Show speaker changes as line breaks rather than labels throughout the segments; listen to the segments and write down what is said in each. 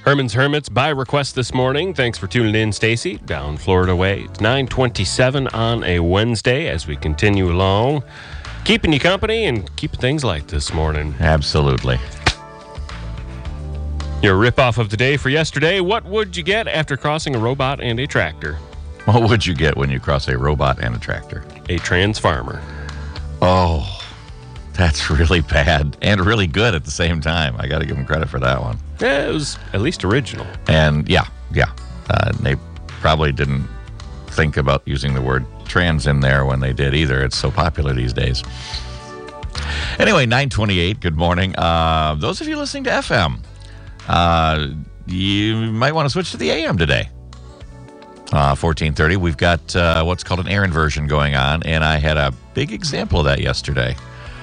Herman's Hermits by request this morning. Thanks for tuning in, Stacy, down Florida way. It's 9:27 on a Wednesday as we continue along. Keeping you company and keeping things light this morning.
Absolutely.
Your rip-off of the day for yesterday. What would you get after crossing a robot and a tractor?
What would you get when you cross a robot and a tractor?
A Transfarmer.
Oh, that's really bad and really good at the same time. I got to give them credit for that one.
Yeah, it was at least original.
And yeah. They probably didn't think about using the word trans in there when they did either. It's so popular these days. Anyway, 9:28, good morning. Those of you listening to FM, you might want to switch to the AM today. 1430, we've got what's called an air inversion going on, and I had a big example of that yesterday.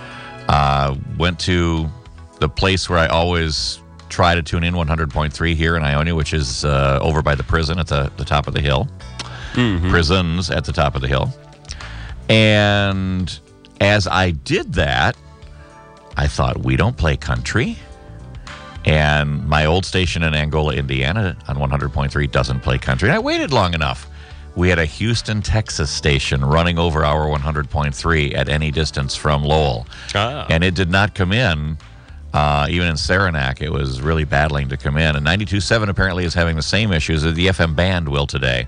Went to the place where I always try to tune in, 100.3 here in Ionia, which is over by the prison at the top of the hill. Mm-hmm. Prisons at the top of the hill. And as I did that, I thought, we don't play country. And my old station in Angola, Indiana, on 100.3 doesn't play country. And I waited long enough. We had a Houston, Texas station running over our 100.3 at any distance from Lowell. And it did not come in, even in Saranac. It was really battling to come in. And 92.7 apparently is having the same issues as the FM band will today.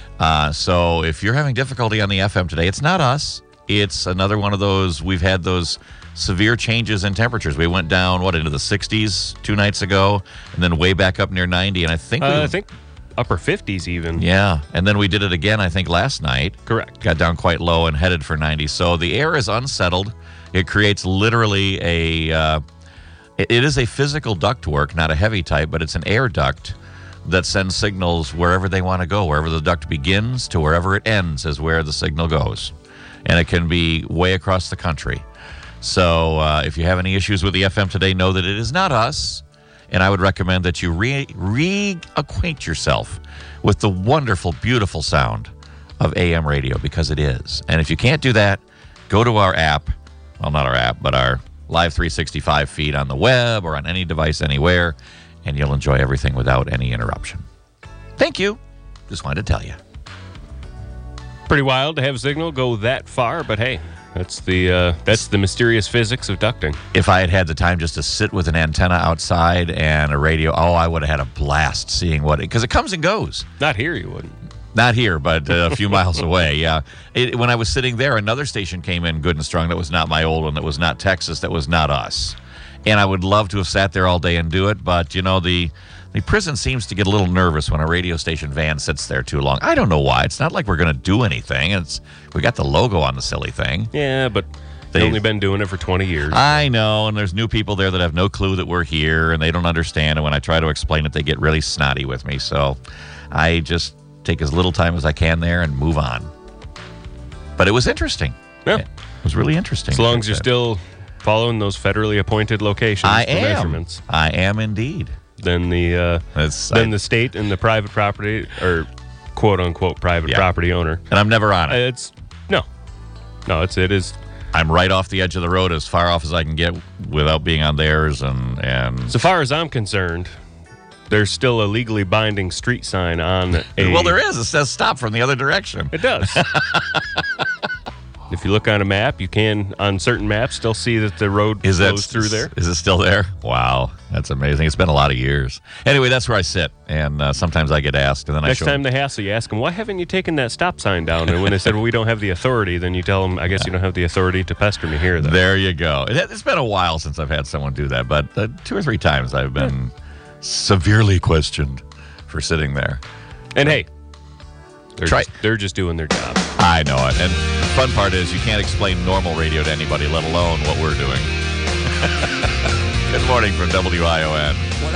So if you're having difficulty on the FM today, it's not us. It's another one of those, we've had those severe changes in temperatures. We went down, into the 60s 2 nights ago, and then way back up near 90. And I think
upper 50s even.
Yeah, and then we did it again, I think, last night.
Correct.
Got down quite low and headed for 90. So the air is unsettled. It creates literally it is a physical ductwork, not a heavy type, but it's an air duct that sends signals wherever they want to go. Wherever the duct begins to wherever it ends is where the signal goes. And it can be way across the country. So if you have any issues with the FM today, know that it is not us. And I would recommend that you reacquaint yourself with the wonderful, beautiful sound of AM radio, because it is. And if you can't do that, go to our app. Well, not our app, but our Live 365 feed on the web or on any device anywhere, and you'll enjoy everything without any interruption. Thank you. Just wanted to tell you.
Pretty wild to have a signal go that far, but hey, that's the mysterious physics of ducting.
If I had had the time just to sit with an antenna outside and a radio, I would have had a blast seeing because it comes and goes.
Not here, you wouldn't.
Not here, but a few miles away, yeah. When I was sitting there, another station came in good and strong that was not my old one, that was not Texas, that was not us. And I would love to have sat there all day and do it, but, the prison seems to get a little nervous when a radio station van sits there too long. I don't know why. It's not like we're going to do anything. We got the logo on the silly thing.
Yeah, but they've only been doing it for 20 years.
I know, and there's new people there that have no clue that we're here, and they don't understand. And when I try to explain it, they get really snotty with me. So I just take as little time as I can there and move on. But it was interesting.
Yeah.
It was really interesting.
As long as you're still following those federally appointed locations for measurements.
I am indeed.
Then the state and the private property, or quote unquote private property owner.
And I'm never on it.
It is.
I'm right off the edge of the road, as far off as I can get without being on theirs. And
so far as I'm concerned, there's still a legally binding street sign on a...
Well, there is. It says stop from the other direction.
It does. If you look on a map, you can, on certain maps, still see that the road goes through there.
Is it still there? Wow, that's amazing. It's been a lot of years. Anyway, that's where I sit, and sometimes I get asked, and then
Next time they hassle you, ask them, why haven't you taken that stop sign down? And when they said, well, we don't have the authority, then you tell them, I guess you don't have the authority to pester me here, though.
There you go. It's been a while since I've had someone do that, but 2 or 3 times I've been severely questioned for sitting there.
And hey, they're just doing their job.
I know it. And the fun part is you can't explain normal radio to anybody, let alone what we're doing. Good morning from WION.